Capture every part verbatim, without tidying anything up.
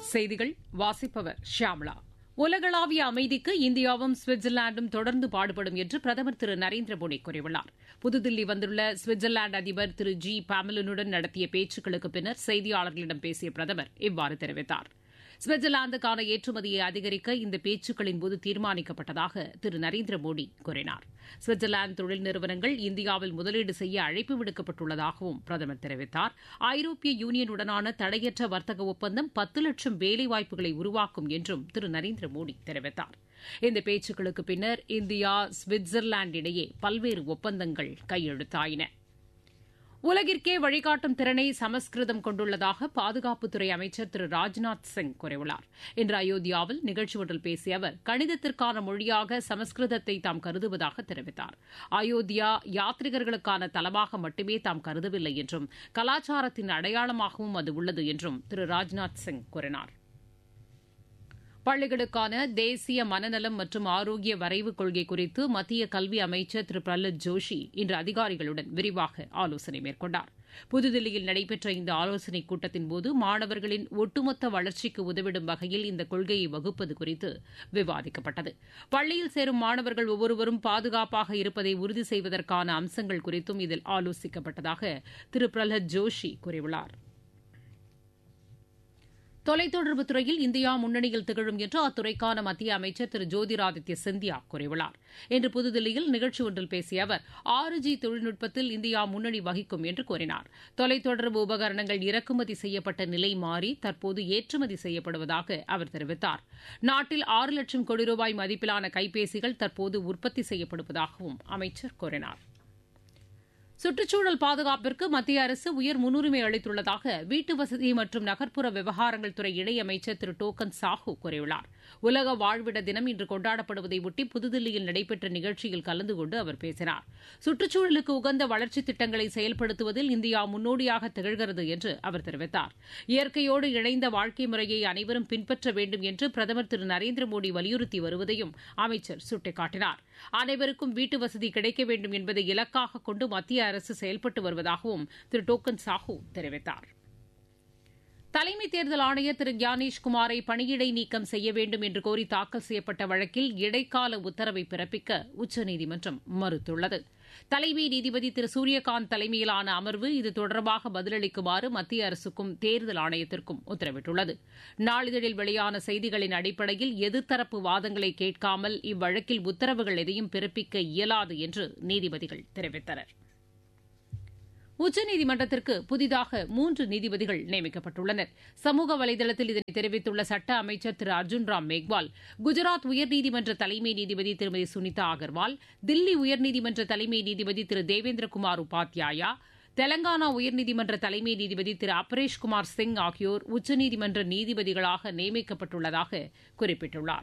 செய்திகள் வாசிப்பவர் ஷியாமளா. உலகளாவிய அமைதிக்கு இந்தியாவும் சுவிட்சர்லாந்தும் தொடர்ந்து பாடுபடும் என்று பிரதமர் திரு நரேந்திர மோடி கூறியுள்ளார். புதுதில்லி வந்துள்ள சுவிட்சர்லாந்து அதிபர் திரு ஜி பாமலனுடன் நடத்திய பேச்சுக்களுக்கு பின்னர் செய்தியாளர்களிடம் பேசிய பிரதமர் இவ்வாறு தெரிவித்தார். சுவிட்சர்லாந்துக்கான ஏற்றுமதியை அதிகரிக்க இந்த பேச்சுக்களின்போது தீர்மானிக்கப்பட்டதாக திரு நரேந்திர மோடி கூறினார். சுவிட்சர்லாந்து தொழில் நிறுவனங்கள் இந்தியாவில் முதலீடு செய்ய அழைப்பு விடுக்கப்பட்டுள்ளதாகவும் பிரதமர் தெரிவித்தார். ஐரோப்பிய யூனியனுடனான தடையற்ற வர்த்தக ஒப்பந்தம் பத்து லட்சம் வேலைவாய்ப்புகளை உருவாக்கும் என்றும் திரு நரேந்திர மோடி தெரிவித்தார். இந்த பேச்சுக்களுக்கு பின்னர் இந்தியா சுவிட்சர்லாந்து இடையே பல்வேறு ஒப்பந்தங்கள் கையெழுத்தாயின. உலகிற்கே வழிகாட்டும் திறனை சமஸ்கிருதம் கொண்டுள்ளதாக பாதுகாப்புத்துறை அமைச்சர் திரு ராஜ்நாத் சிங் கூறியுள்ளார். இன்று அயோத்தியாவில் நிகழ்ச்சி ஒன்றில் பேசிய அவர் கணிதத்திற்கான மொழியாக சமஸ்கிருதத்தை தாம் கருதுவதாக தெரிவித்தார். அயோத்தியா யாத்ரிகர்களுக்கான தலமாக மட்டுமே தாம் கருதவில்லை என்றும் கலாச்சாரத்தின் அடையாளமாகவும் அது உள்ளது என்றும் திரு ராஜ்நாத் சிங் கூறினார். பள்ளிகளுக்கான தேசிய மனநலம் மற்றும் ஆரோக்கிய வரைவு கொள்கை குறித்து மத்திய கல்வி அமைச்சர் திரு பிரஹ்லாத் ஜோஷி இன்று அதிகாரிகளுடன் விரிவாக ஆலோசனை மேற்கொண்டார். புதுதில்லியில் நடைபெற்ற இந்த ஆலோசனைக் கூட்டத்தின்போது மாணவர்களின் ஒட்டுமொத்த வளர்ச்சிக்கு உதவிடும் வகையில் இந்த கொள்கையை வகுப்பது குறித்து விவாதிக்கப்பட்டது. பள்ளியில் சேரும் மாணவர்கள் ஒவ்வொருவரும் பாதுகாப்பாக இருப்பதை உறுதி செய்வதற்கான அம்சங்கள் குறித்தும் இதில் ஆலோசிக்கப்பட்டதாக திரு பிரஹ்லாத் ஜோஷி கூறியுள்ளார். தொலைத்தொடர்புத் துறையில் இந்தியா முன்னணியில் திகழும் என்று அத்துறைக்கான மத்திய அமைச்சர் திரு ஜோதிராதித்ய சிந்தியா கூறியுள்ளார். இன்று புதுதில்லியில் நிகழ்ச்சி ஒன்றில் பேசிய அவர் ஆறு ஜி தொழில்நுட்பத்தில் இந்தியா முன்னணி வகிக்கும் என்று கூறினார். தொலைத்தொடர்பு உபகரணங்கள் இறக்குமதி செய்யப்பட்ட நிலை மாறி தற்போது ஏற்றுமதி செய்யப்படுவதாக அவர் தெரிவித்தார். நாட்டில் ஆறு லட்சம் கோடி ரூபாய் மதிப்பிலான கைபேசிகள் தற்போது உற்பத்தி செய்யப்படுவதாகவும் அமைச்சர் கூறினார். சுற்றுச்சூழல் பாதுகாப்பிற்கு மத்திய அரசு உயர் முன்னுரிமை அளித்துள்ளதாக வீட்டு வசதி மற்றும் நகர்ப்புற விவகாரங்கள் துறை இணையமைச்சர் திரு டோக்கன் சாஹூ கூறியுள்ளார். உலக வாழ்விட தினம் இன்று கொண்டாடப்படுவதையொட்டி புதுதில்லியில் நடைபெற்ற நிகழ்ச்சியில் கலந்து கொண்டு அவர் பேசினார். சுற்றுச்சூழலுக்கு உகந்த வளர்ச்சித் திட்டங்களை செயல்படுத்துவதில் இந்தியா முன்னோடியாக திகழ்கிறது என்று அவர் தெரிவித்தார். இயற்கையோடு இணைந்த வாழ்க்கை முறையை அனைவரும் பின்பற்ற வேண்டும் என்று பிரதமர் திரு நரேந்திர மோடி வலியுறுத்தி வருவதையும் அமைச்சர் சுட்டிக்காட்டினார். அனைவருக்கும் வீட்டு வசதி கிடைக்க வேண்டும் என்பதை இலக்காக கொண்டு மத்திய அரசு செயல்பட்டு வருவதாகவும் திரு டோக்கன் சாஹூ தெரிவித்தார். தலைமை தேர்தல் ஆணையர் திரு ஞானேஷ்குமாரை பணியிடை நீக்கம் செய்ய வேண்டும் என்று கோரி தாக்கல் செய்யப்பட்ட வழக்கில் இடைக்கால உத்தரவை பிறப்பிக்க உச்சநீதிமன்றம் மறுத்துள்ளது. தலைமை நீதிபதி திரு சூரியகாந்த் தலைமையிலான அமர்வு இது தொடர்பாக பதிலளிக்குமாறு மத்திய அரசுக்கும் தேர்தல் ஆணையத்திற்கும் உத்தரவிட்டுள்ளது. நாளிதழில் வெளியான செய்திகளின் அடிப்படையில் எதிர்த்தரப்பு வாதங்களை கேட்காமல் இவ்வழக்கில் உத்தரவுகள் எதையும் பிறப்பிக்க இயலாது என்று நீதிபதிகள் தெரிவித்தனர். உச்சநீதிமன்றத்திற்கு புதிதாக மூன்று நீதிபதிகள் நியமிக்கப்பட்டுள்ளனர். சமூக வலைதளத்தில் இதனை தெரிவித்துள்ள சட்ட அமைச்சர் திரு அர்ஜுன் ராம் மேக்வால், குஜராத் உயர்நீதிமன்ற தலைமை நீதிபதி திருமதி சுனிதா அகர்வால், தில்லி உயர்நீதிமன்ற தலைமை நீதிபதி திரு தேவேந்திரகுமார் உபாத்யாயா, தெலங்கானா உயர்நீதிமன்ற தலைமை நீதிபதி திரு அபரேஷ்குமார் சிங் ஆகியோர் உச்சநீதிமன்ற நீதிபதிகளாக நியமிக்கப்பட்டுள்ளதாக குறிப்பிட்டுள்ளார்.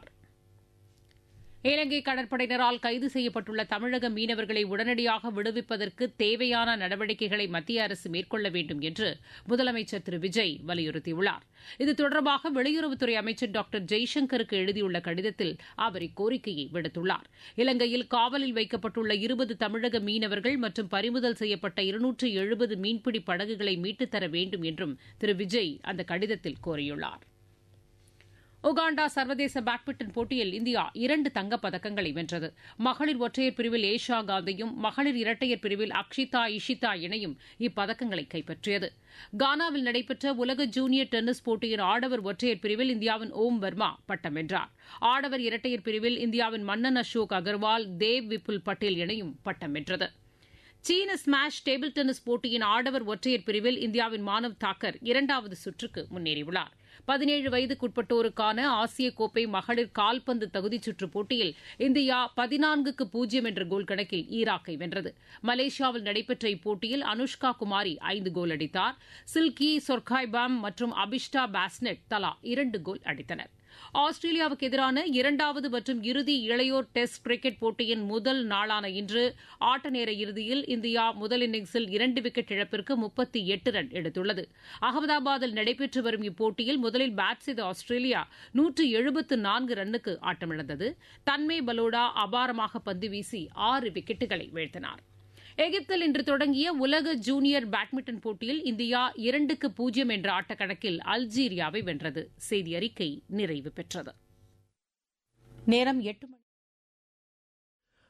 இலங்கை கடற்படையினரால் கைது செய்யப்பட்டுள்ள தமிழக மீனவர்களை உடனடியாக விடுவிப்பதற்கு தேவையான நடவடிக்கைகளை மத்திய அரசு மேற்கொள்ள வேண்டும் என்று முதலமைச்சர் திரு விஜய் வலியுறுத்தியுள்ளார். இது தொடர்பாக வெளியுறவுத்துறை அமைச்சர் டாக்டர் ஜெய்சங்கருக்கு எழுதியுள்ள கடிதத்தில் அவர் இக்கோரிக்கையை விடுத்துள்ளார். இலங்கையில் காவலில் வைக்கப்பட்டுள்ள இருபது தமிழக மீனவர்கள் மற்றும் பறிமுதல் செய்யப்பட்ட இருநூற்று எழுபது மீன்பிடி படகுகளை மீட்டுத் தர வேண்டும் என்றும் திரு விஜய் அந்த கடிதத்தில் கோரியுள்ளார். உகாண்டா சர்வதேச பேட்மிண்டன் போட்டியில் இந்தியா இரண்டு தங்கப் பதக்கங்களை வென்றது. மகளிர் ஒற்றையர் பிரிவில் ஏஷா காந்தியும் மகளிர் இரட்டையர் பிரிவில் அக்ஷிதா இஷிதா இணையும் இப்பதக்கங்களை கைப்பற்றியது. கானாவில் நடைபெற்ற உலக ஜூனியர் டென்னிஸ் போட்டியின் ஆடவர் ஒற்றையர் பிரிவில் இந்தியாவின் ஓம் வர்மா பட்டம் வென்றார். ஆடவர் இரட்டையர் பிரிவில் இந்தியாவின் மன்னன் அசோக் அகர்வால், தேவ் விபுல் பட்டேல் இணையும் பட்டம் வென்றது. சீன ஸ்மாஷ் டேபிள் டென்னிஸ் போட்டியின் ஆடவர் ஒற்றையர் பிரிவில் இந்தியாவின் மானவ் தாக்கர் இரண்டாவது சுற்றுக்கு முன்னேறியுள்ளார். பதினேழு வயதுக்குட்பட்டோருக்கான ஆசிய கோப்பை மகளிர் கால்பந்து தகுதிச் சுற்றுப் போட்டியில் இந்தியா பதினான்குக்கு பூஜ்ஜியம் என்ற கோல் கணக்கில் ஈராக்கை வென்றது. மலேசியாவில் நடைபெற்ற இப்போட்டியில் அனுஷ்கா குமாரி ஐந்து கோல் அடித்தார். சில்கி சொர்காய்பாம் மற்றும் அபிஷ்டா பாஸ்னெட் தலா இரண்டு கோல் அடித்தனர். ஆஸ்திரேலியாவுக்கு எதிரான இரண்டாவது மற்றும் இறுதி இளையோர் டெஸ்ட் கிரிக்கெட் போட்டியின் முதல் நாளான இன்று ஆட்ட நேர இறுதியில் இந்தியா முதல் இன்னிங்ஸில் இரண்டு விக்கெட் இழப்பிற்கு முப்பத்தி எட்டு ரன் எடுத்துள்ளது. அகமதாபாத்தில் நடைபெற்று வரும் இப்போட்டியில் முதலில் பேட் செய்த ஆஸ்திரேலியா நூற்று எழுபத்து நான்கு ரன்னுக்கு ஆட்டமிழந்தது. தன்மே பலோடா அபாரமாக பந்து வீசி ஆறு விக்கெட்டுகளை வீழ்த்தினார். எகிப்தில் இன்று தொடங்கிய உலக ஜூனியர் பேட்மிண்டன் போட்டியில் இந்தியா இரண்டுக்கு பூஜ்ஜியம் என்ற ஆட்டக்கணக்கில் அல்ஜீரியாவை வென்றது. செய்தி அறிக்கை நிறைவு பெற்றது. நேரம் எட்டு மணி.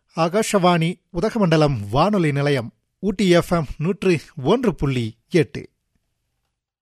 ஆகாஷவாணி உதகமண்டலம் வானொலி நிலையம் ஊட்டி எஃப்எம் நூற்று ஒன்று புள்ளி எட்டு.